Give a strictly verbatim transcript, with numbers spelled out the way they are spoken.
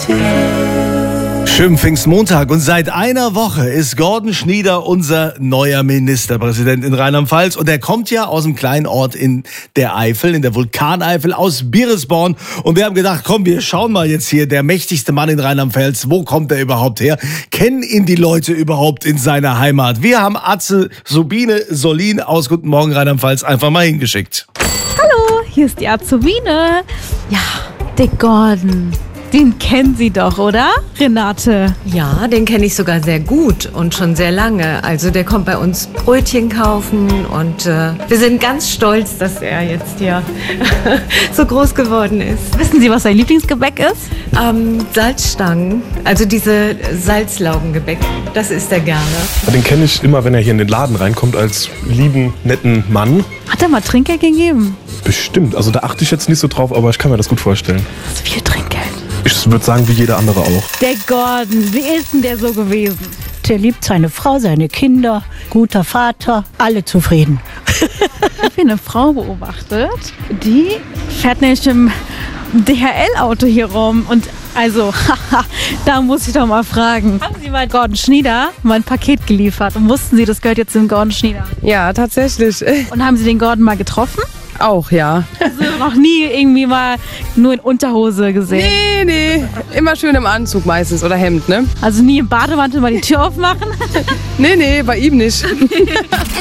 Schönen Pfingstmontag und seit einer Woche ist Gordon Schnieder unser neuer Ministerpräsident in Rheinland-Pfalz und er kommt ja aus einem kleinen Ort in der Eifel, in der Vulkaneifel, aus Biresborn und wir haben gedacht, komm, wir schauen mal jetzt hier, der mächtigste Mann in Rheinland-Pfalz, wo kommt er überhaupt her? Kennen ihn die Leute überhaupt in seiner Heimat? Wir haben Atze Subine Solin aus Guten Morgen Rheinland-Pfalz einfach mal hingeschickt. Hallo, hier ist die Azubine. Ja, der Gordon. Den kennen Sie doch, oder, Renate? Ja, den kenne ich sogar sehr gut und schon sehr lange. Also der kommt bei uns Brötchen kaufen und äh, wir sind ganz stolz, dass er jetzt hier so groß geworden ist. Wissen Sie, was sein Lieblingsgebäck ist? Ähm, Salzstangen, also diese Salzlaugengebäck, das isst er gerne. Den kenne ich immer, wenn er hier in den Laden reinkommt, als lieben, netten Mann. Hat er mal Trinkgeld gegeben? Bestimmt, also da achte ich jetzt nicht so drauf, aber ich kann mir das gut vorstellen. Das ist viel Trinkgeld. Ich würde sagen, wie jeder andere auch. Der Gordon, wie ist denn der so gewesen? Der liebt seine Frau, seine Kinder, guter Vater, alle zufrieden. Ich habe hier eine Frau beobachtet, die fährt nämlich im D H L-Auto hier rum. Und also, haha, da muss ich doch mal fragen. Haben Sie mal Gordon Schnieder mal ein Paket geliefert und wussten Sie, das gehört jetzt dem Gordon Schnieder? Ja, tatsächlich. Und haben Sie den Gordon mal getroffen? Auch, ja. Also noch nie irgendwie mal nur in Unterhose gesehen? Nee, nee. Immer schön im Anzug meistens oder Hemd, ne? Also nie im Bademantel mal die Tür aufmachen? Nee, nee, bei ihm nicht.